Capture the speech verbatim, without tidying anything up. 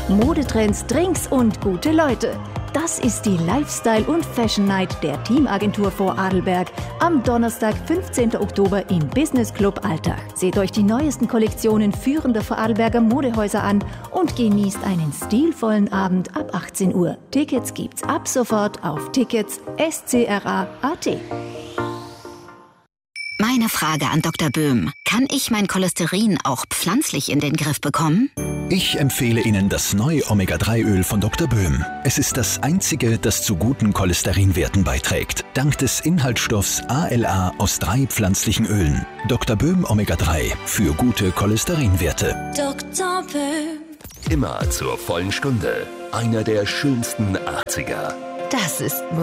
Modetrends, Drinks und gute Leute. Das ist die Lifestyle- und Fashion Night der Teamagentur Vorarlberg am Donnerstag, fünfzehnten Oktober im Business Club Alltag. Seht euch die neuesten Kollektionen führender Vorarlberger Modehäuser an und genießt einen stilvollen Abend ab achtzehn Uhr. Tickets gibt's ab sofort auf Tickets S C R A Punkt A T. Meine Frage an Doktor Böhm. Kann ich mein Cholesterin auch pflanzlich in den Griff bekommen? Ich empfehle Ihnen das neue Omega drei Öl von Doktor Böhm. Es ist das einzige, das zu guten Cholesterinwerten beiträgt. Dank des Inhaltsstoffs A L A aus drei pflanzlichen Ölen. Doktor Böhm Omega drei für gute Cholesterinwerte. Doktor Böhm. Immer zur vollen Stunde. Einer der schönsten achtziger. Das ist